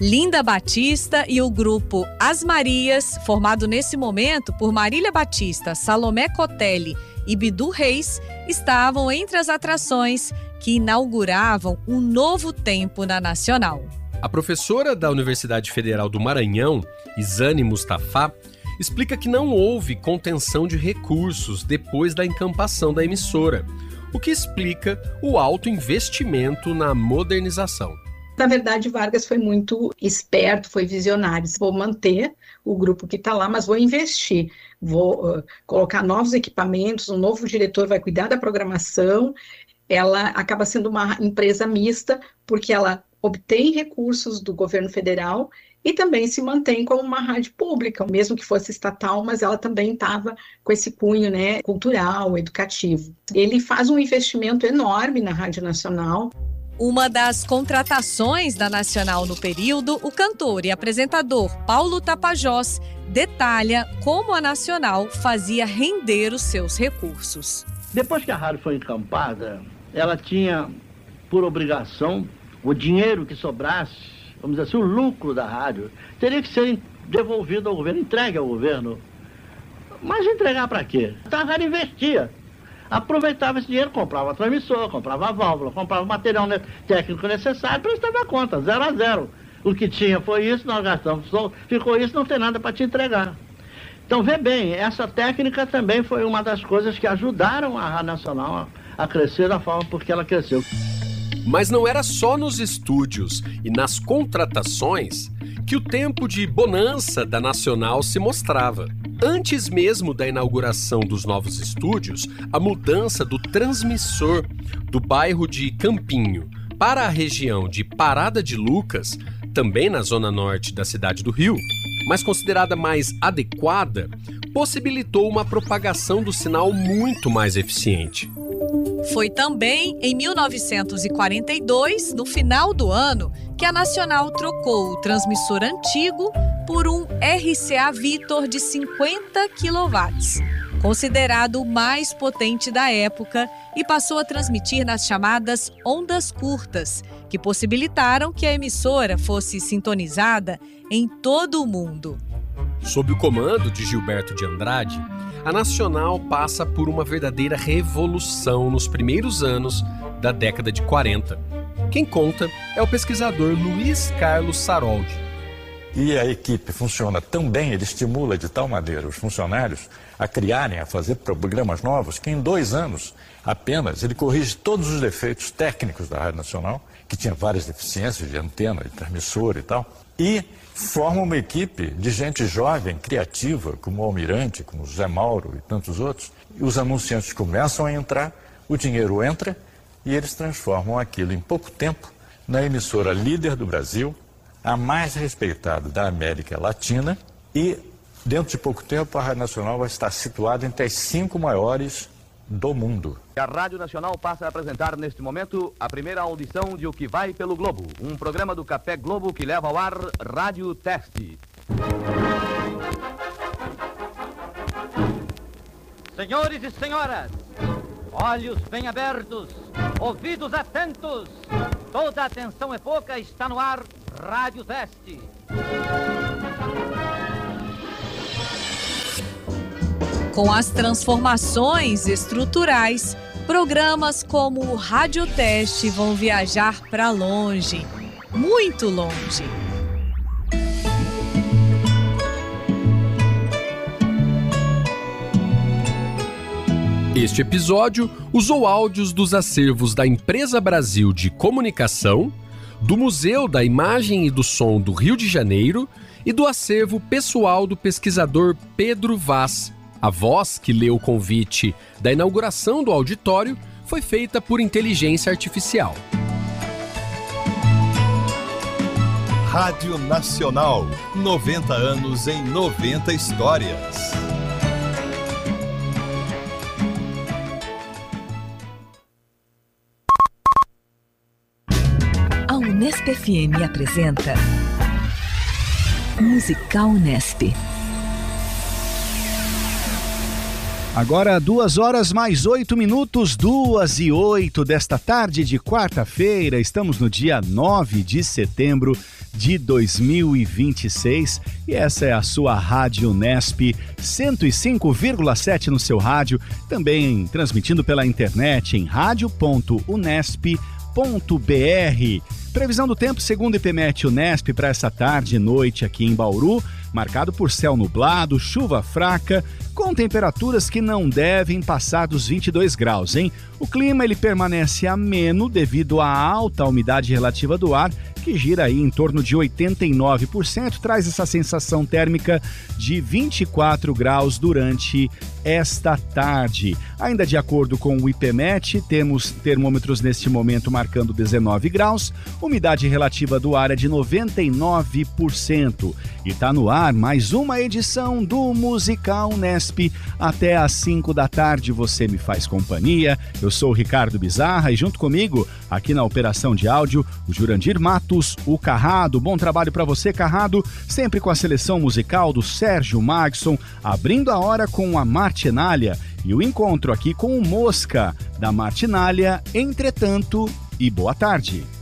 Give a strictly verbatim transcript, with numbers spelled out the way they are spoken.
Linda Batista e o grupo As Marias, formado nesse momento por Marília Batista, Salomé Cotelli e Bidu Reis, estavam entre as atrações que inauguravam um novo tempo na Nacional. A professora da Universidade Federal do Maranhão, Isane Mustafa, explica que não houve contenção de recursos depois da encampação da emissora, o que explica o alto investimento na modernização. Na verdade, Vargas foi muito esperto, foi visionário. Vou manter o grupo que está lá, mas vou investir. Vou uh, colocar novos equipamentos, um novo diretor vai cuidar da programação. Ela acaba sendo uma empresa mista, porque ela obtém recursos do governo federal e também se mantém como uma rádio pública, mesmo que fosse estatal, mas ela também estava com esse cunho, né, cultural, educativo. Ele faz um investimento enorme na Rádio Nacional. Uma das contratações da Nacional no período, o cantor e apresentador Paulo Tapajós detalha como a Nacional fazia render os seus recursos. Depois que a rádio foi encampada, ela tinha por obrigação o dinheiro que sobrasse, vamos dizer assim, o lucro da rádio, teria que ser devolvido ao governo, entregue ao governo. Mas entregar para quê? Então a rádio investia. Aproveitava esse dinheiro, comprava transmissor, comprava válvula, comprava o material técnico necessário, prestava a conta, zero a zero. O que tinha foi isso, nós gastamos, só ficou isso, não tem nada para te entregar. Então, vê bem, essa técnica também foi uma das coisas que ajudaram a Rádio Nacional a, a crescer da forma porque ela cresceu. Mas não era só nos estúdios e nas contratações que o tempo de bonança da Nacional se mostrava. Antes mesmo da inauguração dos novos estúdios, a mudança do transmissor do bairro de Campinho para a região de Parada de Lucas, também na zona norte da cidade do Rio, mas considerada mais adequada, possibilitou uma propagação do sinal muito mais eficiente. Foi também em mil novecentos e quarenta e dois, no final do ano, que a Nacional trocou o transmissor antigo por um R C A Victor de cinquenta quilowatts, considerado o mais potente da época, e passou a transmitir nas chamadas ondas curtas, que possibilitaram que a emissora fosse sintonizada em todo o mundo. Sob o comando de Gilberto de Andrade, a Nacional passa por uma verdadeira revolução nos primeiros anos da década de quarenta. Quem conta é o pesquisador Luiz Carlos Saroldi. E a equipe funciona tão bem, ele estimula de tal maneira os funcionários a criarem, a fazer programas novos, que em dois anos apenas ele corrige todos os defeitos técnicos da Rádio Nacional, que tinha várias deficiências de antena, de transmissor e tal, e forma uma equipe de gente jovem, criativa, como o Almirante, como o Zé Mauro e tantos outros. E os anunciantes começam a entrar, o dinheiro entra e eles transformam aquilo em pouco tempo na emissora líder do Brasil, a mais respeitada da América Latina, e dentro de pouco tempo a Rádio Nacional vai estar situada entre as cinco maiores do mundo. A Rádio Nacional passa a apresentar neste momento a primeira audição de O Que Vai Pelo Globo, um programa do Café Globo que leva ao ar Rádio Teste. Senhores e senhoras, olhos bem abertos, ouvidos atentos, toda a atenção é pouca, está no ar Rádio Teste. Com as transformações estruturais, programas como o Rádio Teste vão viajar para longe, muito longe. Este episódio usou áudios dos acervos da Empresa Brasil de Comunicação, do Museu da Imagem e do Som do Rio de Janeiro e do acervo pessoal do pesquisador Pedro Vaz. A voz que leu o convite da inauguração do auditório foi feita por inteligência artificial. Rádio Nacional, noventa anos em noventa histórias. A Unesp F M apresenta Musical Unesp. Agora duas horas mais oito minutos, duas e oito desta tarde de quarta-feira. Estamos no dia nove de setembro de dois mil e vinte e seis e essa é a sua Rádio Unesp cento e cinco vírgula sete no seu rádio, também transmitindo pela internet em rádio ponto unesp ponto br. Previsão do tempo segundo o IPMET Unesp para essa tarde e noite aqui em Bauru, marcado por céu nublado, chuva fraca, com temperaturas que não devem passar dos vinte e dois graus, hein? O clima ele permanece ameno devido à alta umidade relativa do ar, que gira aí em torno de oitenta e nove por cento, traz essa sensação térmica de vinte e quatro graus durante esta tarde. Ainda de acordo com o IPMET, temos termômetros neste momento marcando dezenove graus, umidade relativa do ar é de noventa e nove por cento. E tá no ar mais uma edição do Musical Unesp. Até às cinco da tarde você me faz companhia. Eu sou o Ricardo Bizarra e junto comigo, aqui na operação de áudio, o Jurandir Matos, o Carrado. Bom trabalho para você, Carrado, sempre com a seleção musical do Sérgio Magson, abrindo a hora com a Martinália e o encontro aqui com o Mosca, da Martinália, Entretanto e boa tarde.